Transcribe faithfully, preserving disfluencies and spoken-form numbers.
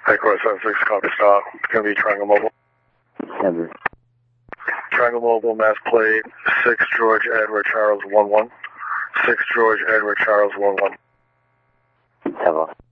Headquarters seven six, copy stop. It's going to be Triangle Mobile. Seven. Triangle Mobile, mass plate, six George Edward Charles one one. six George Edward Charles one one. Seven.